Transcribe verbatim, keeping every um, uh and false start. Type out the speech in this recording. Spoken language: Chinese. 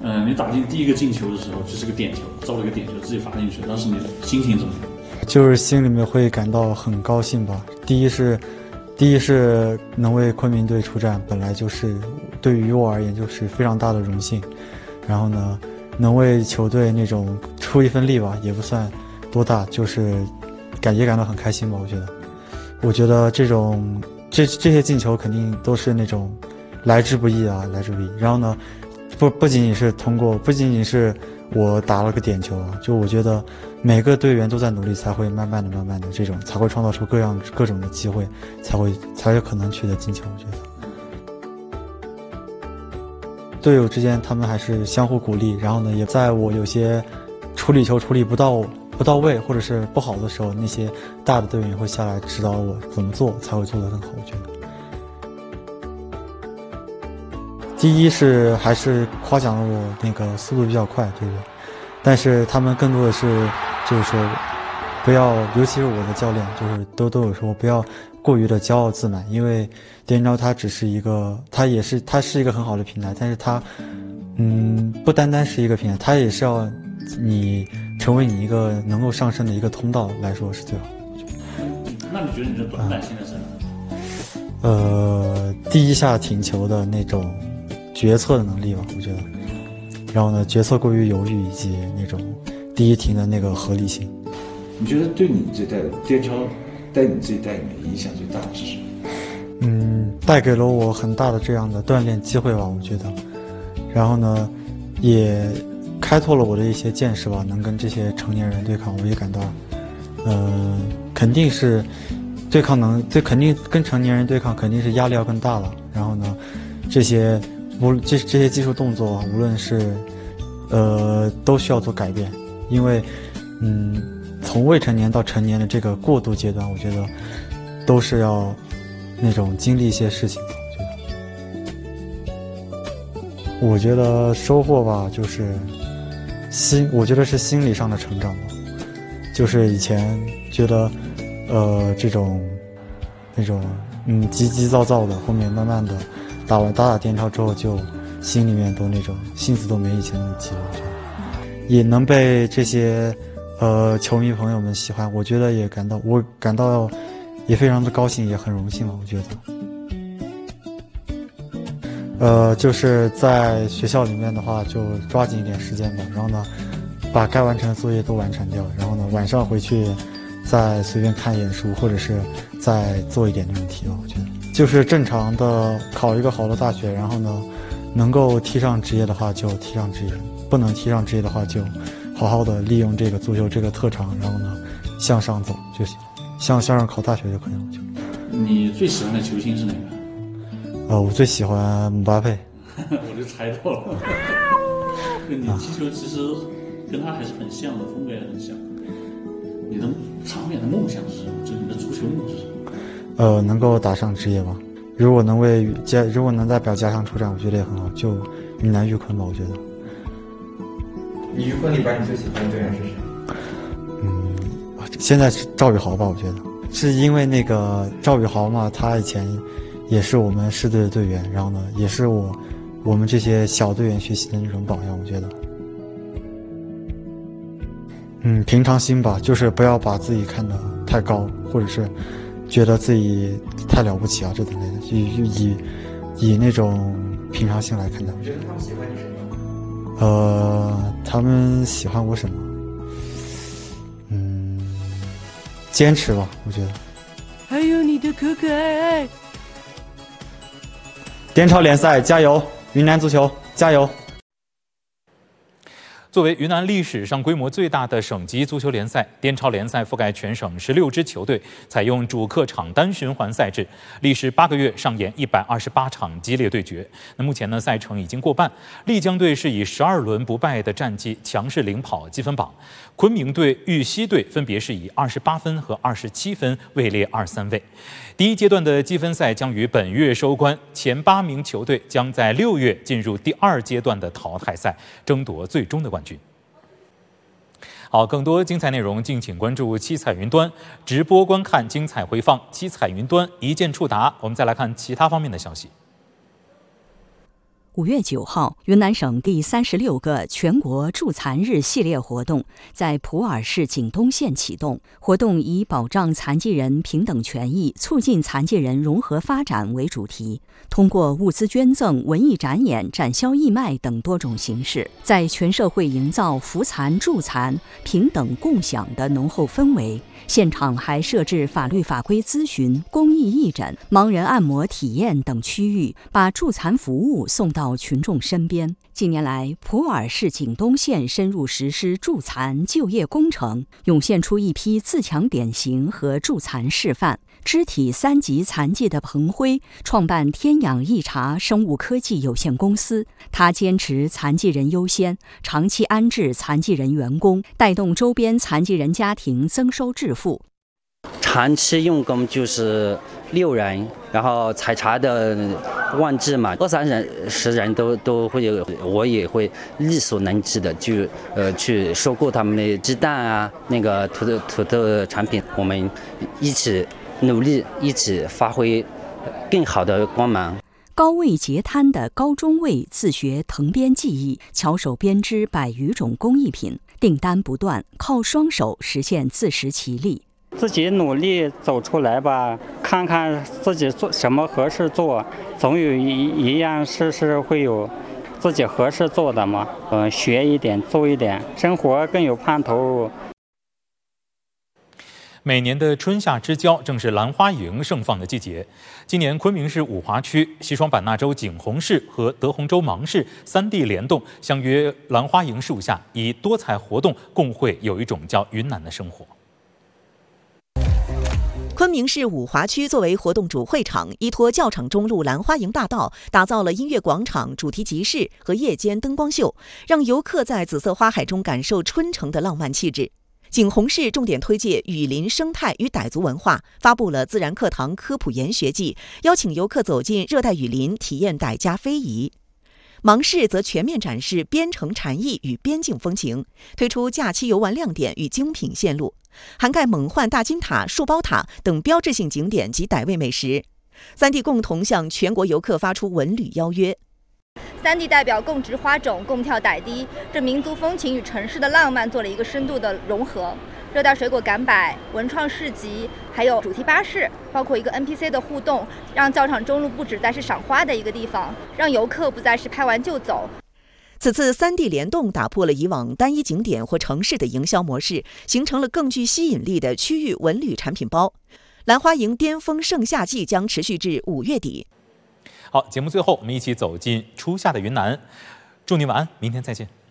嗯、呃，你打进第一个进球的时候，就是个点球，造了个点球，自己罚进去，当时你的心情怎么样？ 就是心里面会感到很高兴吧。第一是，第一是能为昆明队出战，本来就是对于我而言就是非常大的荣幸。然后呢，能为球队那种出一份力吧，也不算多大，就是感也感到很开心吧。我觉得，我觉得这种这这些进球肯定都是那种来之不易啊，来之不易。然后呢，不不仅仅是通过，不仅仅是我打了个点球啊，就我觉得每个队员都在努力，才会慢慢的、慢慢的这种才会创造出各样各种的机会，才会才有可能取得进球。我觉得。队友之间他们还是相互鼓励，然后呢，也在我有些处理球处理不到不到位或者是不好的时候，那些大的队员会下来指导我怎么做才会做得更好。我觉得，第一是还是夸奖了我那个速度比较快，对不对？但是他们更多的是就是说，不要，尤其是我的教练，就是都都有说不要过于的骄傲自满，因为电招它只是一个，它也是它是一个很好的平台，但是它，嗯，不单单是一个平台，它也是要你成为你一个能够上升的一个通道来说是最好的。 那你觉得你的短板现在是哪？ 呃，第一下停球的那种决策的能力吧，我觉得。然后呢，决策过于犹豫以及那种第一停的那个合理性。 你觉得对你这代颠超带你这一代里面影响最大的是什么？ 嗯，带给了我很大的这样的锻炼机会吧，我觉得。然后呢，也开拓了我的一些见识吧，能跟这些成年人对抗，我也感到，呃，肯定是对抗能，这肯定跟成年人对抗肯定是压力要更大了。然后呢，这些无这这些技术动作，无论是呃都需要做改变，因为嗯，从未成年到成年的这个过渡阶段，我觉得都是要那种经历一些事情的。我觉得，我觉得收获吧，就是心，我觉得是心理上的成长吧。就是以前觉得，呃，这种那种嗯急急躁躁的，后面慢慢的打完打打电超之后，就心里面都那种心思都没以前那么急了。我觉得也能被这些呃球迷朋友们喜欢，我觉得也感到我感到也非常的高兴，也很荣幸吧。我觉得。呃，就是在学校里面的话，就抓紧一点时间吧，然后呢，把该完成的作业都完成掉，然后呢，晚上回去再随便看一眼书，或者是再做一点那种题吧。我觉得，就是正常的考一个好的大学，然后呢，能够踢上职业的话就踢上职业，不能踢上职业的话就好好的利用这个足球这个特长，然后呢，向上走就行，向向上考大学就可以了。我觉得。 你最喜欢的球星是哪个？ 呃，我最喜欢姆巴佩。 我就猜到了。你踢球其实跟他还是很像的，风格也很像。你的长远的梦想是什么？就是你的足球梦是什么？ 呃，能够打上职业吧。如果能为家，如果能代表家乡出战，我觉得也很好。就云南玉坤吧，我觉得。 你玉坤里边你最喜欢的队员是谁？ 嗯，现在是赵宇豪吧，我觉得是因为那个赵宇豪嘛，他以前也是我们市队的队员，然后呢，也是我我们这些小队员学习的那种榜样，我觉得。嗯，平常心吧，就是不要把自己看得太高，或者是觉得自己太了不起啊，这等类的，以以以那种平常心来看待。 你觉得他们喜欢你什么？ 呃，他们喜欢我什么？嗯，坚持吧，我觉得。 还有你的可可爱爱。 滇超联赛加油，云南足球加油！ 作为云南历史上规模最大的省级足球联赛，滇超联赛覆盖全省十六支球队，采用主客场单循环赛制，历时八个月，上演一百二十八场激烈对决。那目前呢，赛程已经过半，丽江队是以十二轮不败的战绩强势领跑积分榜，昆明队、玉溪队分别是以二十八分和二十七分位列二三位。第一阶段的积分赛将于本月收官，前八名球队将在六月进入第二阶段的淘汰赛，争夺最终的冠军。好，更多精彩内容敬请关注七彩云端直播观看精彩回放，七彩云端一键触达。我们再来看其他方面的消息。 五月九号，云南省第三十六个全国助残日系列活动在普洱市景东县启动。活动以保障残疾人平等权益、促进残疾人融合发展为主题，通过物资捐赠、文艺展演、展销义卖等多种形式，在全社会营造扶残助残、平等共享的浓厚氛围。现场还设置法律法规咨询、公益义诊、盲人按摩体验等区域，把助残服务送到群众身边。近年来，普洱市景东县深入实施助残就业工程，涌现出一批自强典型和助残示范。肢体三级残疾的彭辉创办天养益茶生物科技有限公司，他坚持残疾人优先，长期安置残疾人员工，带动周边残疾人家庭增收致富。 长期用工就是六人，然后采茶的万制嘛，二三人十人都都会有，我也会力所能及的就呃去收购他们的鸡蛋啊，那个土豆土豆产品，我们一起努力，一起发挥更好的光芒。 高位截瘫的高中卫自学藤编技艺，巧手编织百余种工艺品，订单不断，靠双手实现自食其力。 自己努力走出来吧，看看自己做什么合适做，总有一一样事是会有自己合适做的嘛。嗯、呃，学一点，做一点，生活更有盼头。 每年的春夏之交正是兰花楹盛放的季节。今年昆明市五华区、西双版纳州景洪市和德宏州芒市三地联动，相约兰花楹树下，以多彩活动共绘有一种叫云南的生活。 昆明市五华区作为活动主会场，依托教场中路兰花楹大道，打造了音乐广场、主题集市和夜间灯光秀，让游客在紫色花海中感受春城的浪漫气质。景洪市重点推介雨林生态与傣族文化，发布了自然课堂科普研学记，邀请游客走进热带雨林，体验傣家非遗。芒市则全面展示边城禅意与边境风情，推出假期游玩亮点与精品线路，涵盖勐换大金塔、树包塔等标志性景点及傣味美食。三地共同向全国游客发出文旅邀约。 三地代表共植花种，共跳傣笛，这民族风情与城市的浪漫做了一个深度的融合。热带水果赶摆、文创市集，还有主题巴士，包括一个 N P C 的互动，让教场中路不只再是赏花的一个地方，让游客不再是拍完就走。 此次三地联动打破了以往单一景点或城市的营销模式，形成了更具吸引力的区域文旅产品包。兰花楹巅峰盛夏季将持续至五月底。 好，节目最后我们一起走进初夏的云南，祝您晚安，明天再见。